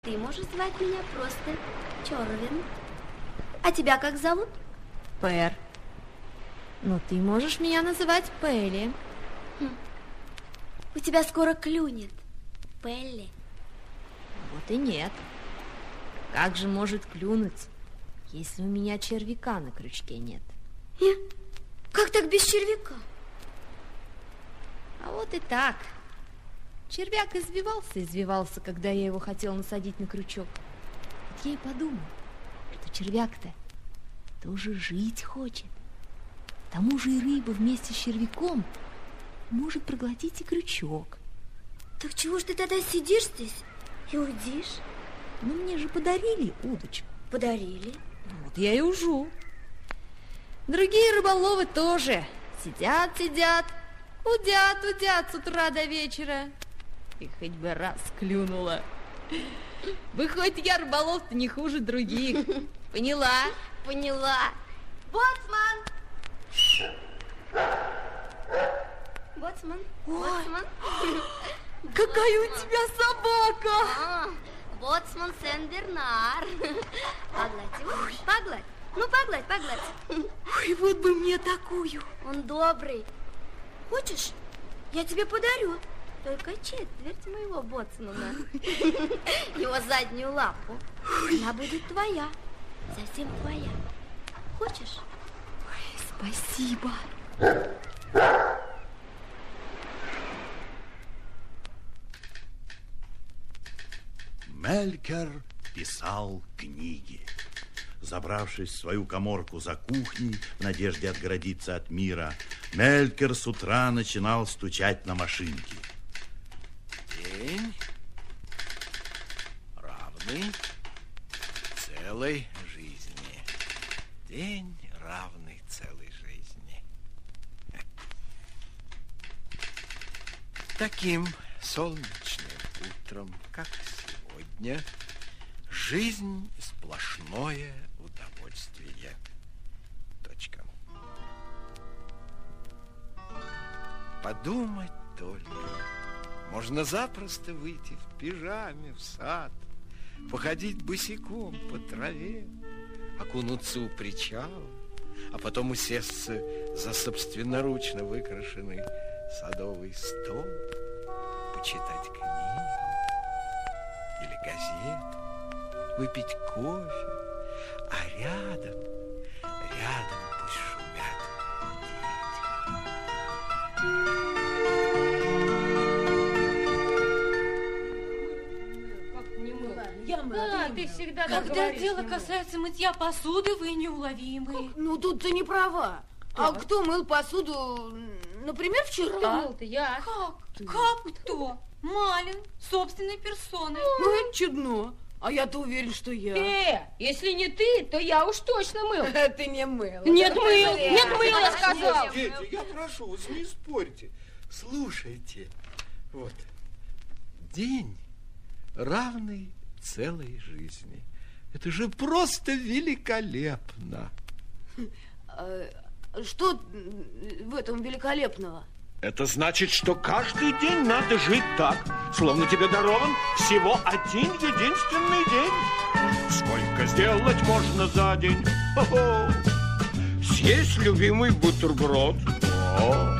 Ты можешь звать меня просто Чорвин. А тебя как зовут? Пэр. Но ты можешь меня называть Пелли. У тебя скоро клюнет, Пелли. Вот и нет. Как же может клюнуть, если у меня червяка на крючке нет? Как так без червяка? А вот и так. Червяк извивался, когда я его хотела насадить на крючок. Вот я и подумала, что червяк-то тоже жить хочет. К тому же и рыба вместе с червяком может проглотить и крючок. Так чего ж ты тогда сидишь здесь и удишь? Ну, мне же подарили удочку. Подарили? Вот я и ужу. Другие рыболовы тоже сидят, удят с утра до вечера. И хоть бы раз клюнула. Выходит, я рыболов-то не хуже других. Поняла? Поняла. Боцман! Боцман? Боцман? Какая у тебя собака! Боцман Сен-Бернар. Погладь его, погладь. Ну, погладь. Ой, вот бы мне такую. Он добрый. Хочешь, я тебе подарю только четверть моего боцмана. Его заднюю лапу. Она будет твоя, совсем твоя. Хочешь? Ой, спасибо. Мелькер писал книги. Забравшись в свою каморку за кухней в надежде отгородиться от мира, Мелькер с утра начинал стучать на машинке. День равный целой жизни. День равный целой жизни. Таким солнечным утром, как сегодня, жизнь сплошное удовольствие. Точка. Подумать только. Можно запросто выйти в пижаме в сад, походить босиком по траве, окунуться у причала, а потом усесться за собственноручно выкрашенный садовый стол, почитать книгу или газету, выпить кофе, а рядом пусть шумят дети. Ты всегда Когда дело касается мытья посуды, вы неуловимы. Ну, тут ты не права. А кто мыл посуду, например, вчера? Кто мыл-то? Я. Как кто? Малин, собственной персоной. Ну, это чудно. А я-то уверен, что я. Если не ты, то я уж точно мыл. Ты не мыл. Нет, мыл, я сказал. Дети, я прошу вас, не спорьте. Слушайте. Вот. День, равный целой жизни. Это же просто великолепно. Что в этом великолепного? Это значит, что каждый день надо жить так, словно тебе дарован всего один единственный день. Сколько сделать можно за день? Хо-хо. Съесть любимый бутерброд. О,